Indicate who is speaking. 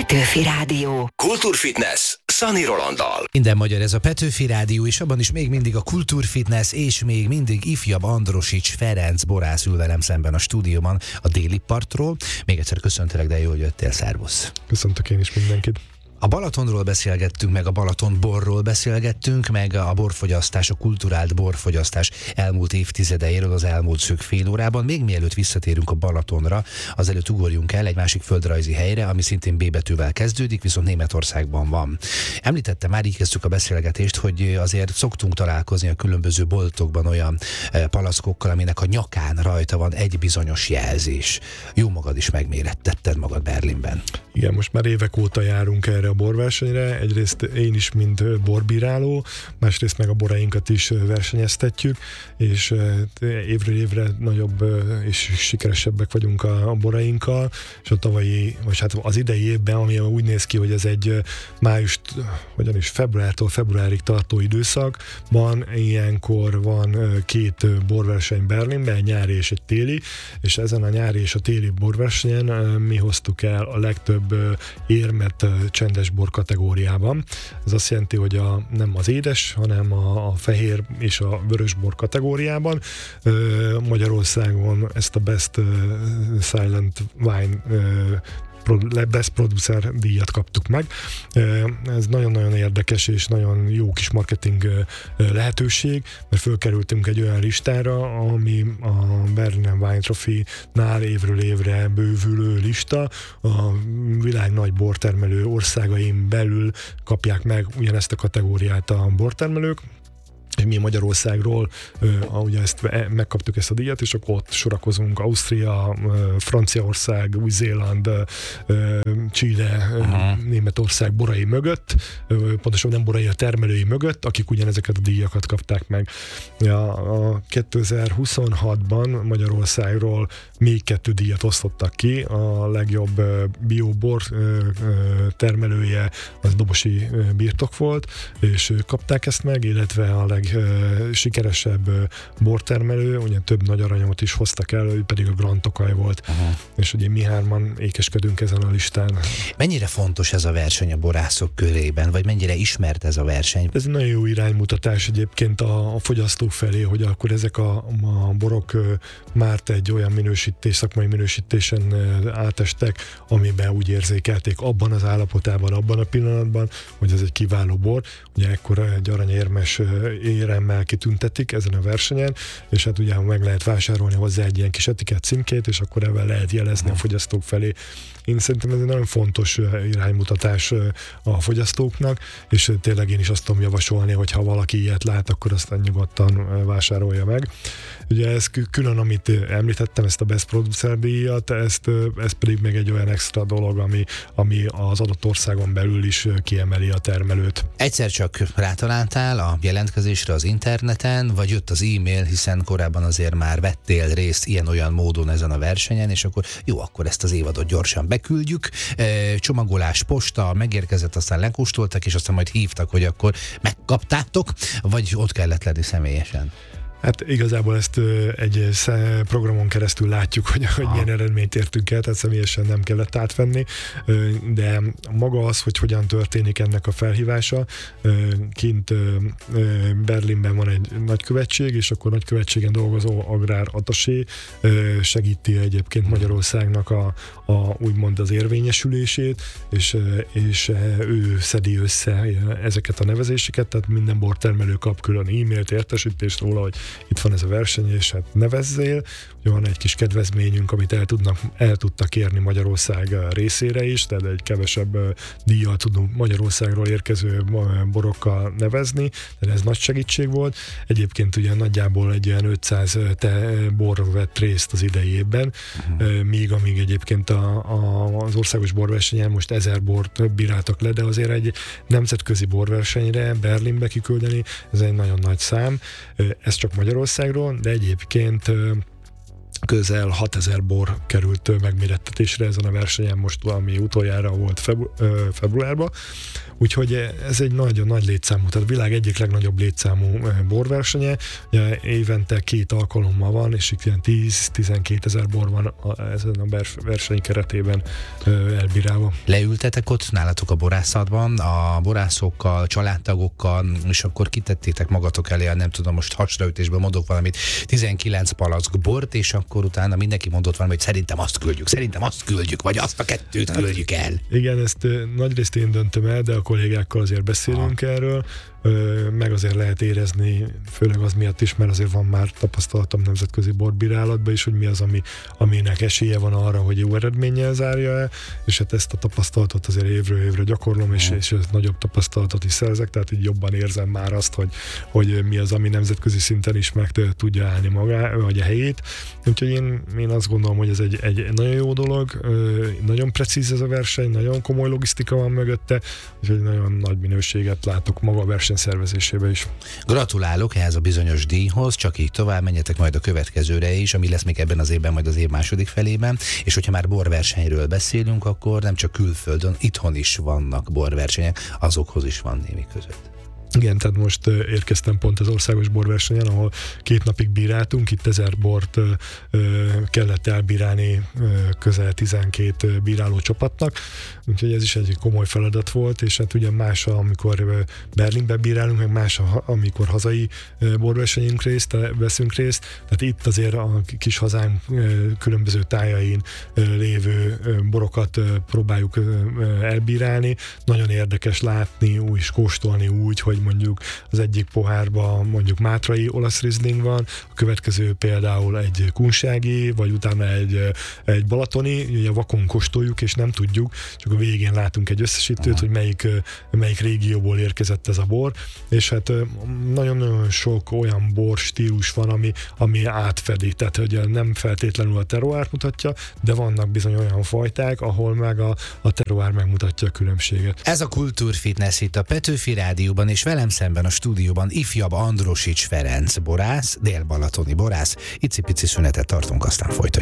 Speaker 1: Petőfi Rádió.
Speaker 2: Kultúrfitness Szani Rolanddal.
Speaker 3: Minden magyar, ez a Petőfi Rádió, és abban is még mindig a Kultúrfitness, és még mindig ifjabb Androsics Ferenc borász ül velem szemben a stúdióban a Déli partról. Még egyszer köszöntelek, de jól jöttél, szervusz.
Speaker 4: Köszöntök én is mindenkit.
Speaker 3: A Balatonról beszélgettünk, meg a Balaton borról beszélgettünk, meg a borfogyasztás, a kulturált borfogyasztás elmúlt évtizedeiről az elmúlt szűk fél órában. Még mielőtt visszatérünk a Balatonra, azelőtt ugorjunk el egy másik földrajzi helyre, ami szintén B betűvel kezdődik, viszont Németországban van. Említette már, így kezdtük a beszélgetést, hogy azért szoktunk találkozni a különböző boltokban olyan palackokkal, aminek a nyakán rajta van egy bizonyos jelzés. Jó magad is megmérettetted magad Berlinben.
Speaker 4: Igen, most már évek óta járunk erre a borversenyre. Egyrészt én is, mint borbíráló, másrészt meg a borainkat is versenyeztetjük, és évről évre nagyobb és sikeresebbek vagyunk a borainkkal, és a tavalyi, vagy hát az idei évben, ami úgy néz ki, hogy ez egy februártól februárig tartó időszakban, ilyenkor van két borverseny Berlinben, egy nyári és egy téli, és ezen a nyári és a téli borversenyen mi hoztuk el a legtöbb érmet csendes bor kategóriában. Ez azt jelenti, hogy nem az édes, hanem a fehér és a vörös bor kategóriában. Magyarországon ezt a Best Silent Wine Best Producer díjat kaptuk meg. Ez nagyon-nagyon érdekes és nagyon jó kis marketing lehetőség, mert fölkerültünk egy olyan listára, ami a Berliner Wine Trophy-nál évről évre bővülő lista. A világ nagy bortermelő országain belül kapják meg ugyanezt a kategóriát a bortermelők, és mi Magyarországról ugye megkaptuk ezt a díjat, és akkor ott sorakozunk Ausztria, Franciaország, Új-Zéland, Chile, Németország borai mögött, pontosan nem borai, a termelői mögött, akik ugyanezeket a díjakat kapták meg. A 2026-ban Magyarországról még 2 díjat osztottak ki, a legjobb biobor termelője az Dobosi Birtok volt, és ők kapták ezt meg, illetve a sikeresebb bortermelő, ugye több nagy aranyot is hoztak el, ő pedig a Grand Tokaj volt. És ugye mi hárman ékeskedünk ezen a listán.
Speaker 3: Mennyire fontos ez a verseny a borászok körében, vagy mennyire ismert ez a verseny?
Speaker 4: Ez egy nagyon jó iránymutatás egyébként a fogyasztók felé, hogy akkor ezek a borok már egy olyan szakmai minősítésen átestek, amiben úgy érzékelték abban az állapotában, abban a pillanatban, hogy ez egy kiváló bor. Ugye ekkor egy aranyérmes éremmel kitüntetik ezen a versenyen, és hát ugye meg lehet vásárolni hozzá egy ilyen kis etikett címkét, és akkor ebben lehet jelezni a fogyasztók felé. Én szerintem ez egy nagyon fontos iránymutatás a fogyasztóknak, és tényleg én is azt tudom javasolni, hogy ha valaki ilyet lát, akkor azt nyugodtan vásárolja meg. Ugye ez külön, amit említettem, ezt a Best Producer díjat, ez pedig meg egy olyan extra dolog, ami az adott országon belül is kiemeli a termelőt.
Speaker 3: Egyszer csak rátaláltál a jelentkezésre az interneten, vagy jött az e-mail, hiszen korábban azért már vettél részt ilyen-olyan módon ezen a versenyen, és akkor jó, akkor ezt az évadot gyorsan beküldjük. Csomagolás, posta, megérkezett, aztán lekóstoltak, és aztán majd hívtak, hogy akkor megkaptátok, vagy ott kellett lenni személyesen?
Speaker 4: Hát igazából ezt egy programon keresztül látjuk, hogy milyen eredményt értünk el, tehát személyesen nem kellett átvenni, de maga az, hogy hogyan történik ennek a felhívása, kint Berlinben van egy nagykövetség, és akkor nagykövetségen dolgozó agrár atasé segíti egyébként Magyarországnak úgymond az érvényesülését, és ő szedi össze ezeket a nevezéseket, tehát minden bortermelő kap külön e-mailt, értesítést róla, hogy itt van ez a verseny, és hát nevezzél. Ugye van egy kis kedvezményünk, amit el tudtak érni Magyarország részére is, tehát egy kevesebb díjjal tudunk Magyarországról érkező borokkal nevezni, de ez nagy segítség volt. Egyébként ugye nagyjából egy olyan 500 bor vett részt az idei évben, amíg egyébként az országos borversenyen most 1000 bort bíráltak le, de azért egy nemzetközi borversenyre Berlinbe kiküldeni, ez egy nagyon nagy szám. Ez csak Magyarországról, de egyébként közel 6000 bor került megmérettetésre ezen a versenyen most, ami utoljára volt februárban. Úgyhogy ez egy nagyon nagy létszámú, tehát a világ egyik legnagyobb létszámú borversenye. Ugye évente 2 alkalommal van, és itt ilyen 10-12 ezer bor van ezen a verseny keretében elbírálva.
Speaker 3: Leültetek ott nálatok a borászatban, a borászokkal, családtagokkal, és akkor kitettétek magatok elé, nem tudom, most hasraütésből mondok valamit, 19 palack bort, és akkor utána mindenki mondott valamit, hogy szerintem azt küldjük, vagy azt a 2 küldjük el.
Speaker 4: Igen, ezt nagyrészt én döntöm el, de a kollégákkal azért beszélünk erről, meg azért lehet érezni, főleg az miatt is, mert azért van már tapasztalatom nemzetközi borbírálatban is, hogy mi az, aminek esélye van arra, hogy jó eredménnyel zárja el, és hát ezt a tapasztalatot azért évről évre gyakorlom, és nagyobb tapasztalatot is szerzek, tehát így jobban érzem már azt, hogy mi az, ami nemzetközi szinten is meg tudja állni magát, vagy a helyét. Úgyhogy én azt gondolom, hogy ez egy nagyon jó dolog, nagyon precíz ez a verseny, nagyon komoly logisztika van mögötte, úgyhogy nagyon nagy minőséget látok maga a verseny szervezésébe is.
Speaker 3: Gratulálok ehhez a bizonyos díjhoz, csak így tovább menjetek majd a következőre is, ami lesz még ebben az évben, majd az év második felében, és hogyha már borversenyről beszélünk, akkor nem csak külföldön, itthon is vannak borversenyek, azokhoz is van némi között.
Speaker 4: Igen, tehát most érkeztem pont az országos borversenyen, ahol 2 napig bíráltunk, itt 1000 bort kellett elbírálni közel 12 bíráló csapatnak, úgyhogy ez is egy komoly feladat volt, és hát ugye más, amikor Berlinben bírálunk, meg más, amikor hazai borversenyünk veszünk részt, tehát itt azért a kis hazánk különböző tájain lévő borokat próbáljuk elbírálni. Nagyon érdekes látni, és kóstolni úgy, hogy mondjuk az egyik pohárban mondjuk mátrai olasz rizling van, a következő például egy kunsági, vagy utána egy balatoni, ugye vakon kóstoljuk, és nem tudjuk, csak a végén látunk egy összesítőt, hogy melyik régióból érkezett ez a bor, és hát nagyon-nagyon sok olyan bor stílus van, ami átfedi, tehát hogy nem feltétlenül a terroárt mutatja, de vannak bizony olyan fajták, ahol meg a terroár megmutatja a különbséget.
Speaker 3: Ez a Kultúrfitness itt a Petőfi Rádióban, és velem szemben a stúdióban ifjabb Androsics Ferenc borász, dél-balatoni borász. Icipici szünetet tartunk, aztán folytatjuk.